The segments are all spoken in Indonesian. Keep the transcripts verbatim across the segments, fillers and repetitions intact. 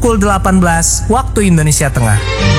pukul delapan belas waktu Indonesia Tengah.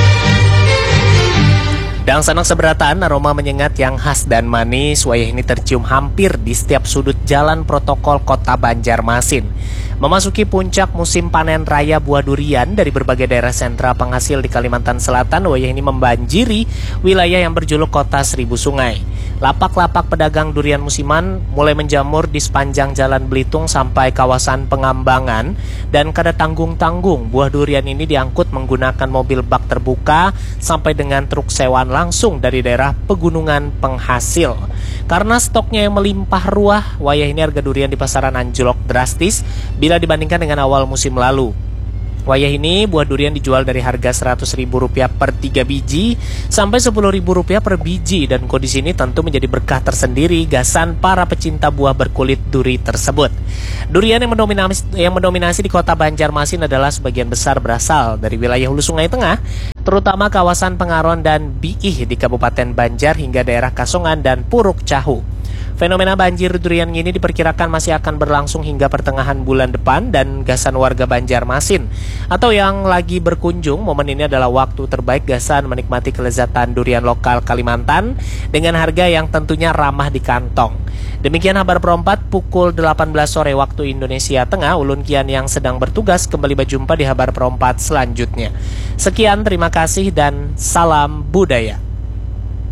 Dan senang seberatan, aroma menyengat yang khas dan manis wayah ini tercium hampir di setiap sudut jalan protokol kota Banjarmasin. Memasuki puncak musim panen raya buah durian dari berbagai daerah sentra penghasil di Kalimantan Selatan, wayah ini membanjiri wilayah yang berjuluk Kota Seribu Sungai. Lapak-lapak pedagang durian musiman mulai menjamur di sepanjang Jalan Belitung sampai kawasan Pengambangan, dan kada tanggung-tanggung buah durian ini diangkut menggunakan mobil bak terbuka sampai dengan truk sewaan langsung dari daerah pegunungan penghasil. Karena stoknya yang melimpah ruah, wayah ini harga durian di pasaran anjlok drastis bila dibandingkan dengan awal musim lalu. Wayah ini buah durian dijual dari harga seratus ribu rupiah per tiga biji sampai sepuluh ribu rupiah per biji, dan kondisi ini tentu menjadi berkah tersendiri gasan para pecinta buah berkulit duri tersebut. Durian yang mendominasi, yang mendominasi di kota Banjarmasin adalah sebagian besar berasal dari wilayah Hulu Sungai Tengah, terutama kawasan Pengaron dan Biih di Kabupaten Banjar hingga daerah Kasongan dan Puruk Cahu. Fenomena banjir durian ini diperkirakan masih akan berlangsung hingga pertengahan bulan depan, dan gasan warga Banjarmasin atau yang lagi berkunjung, momen ini adalah waktu terbaik gasan menikmati kelezatan durian lokal Kalimantan dengan harga yang tentunya ramah di kantong. Demikian kabar perempat pukul delapan belas sore waktu Indonesia Tengah. Ulun Kian yang sedang bertugas kembali berjumpa di kabar perempat selanjutnya. Sekian, terima kasih dan salam budaya.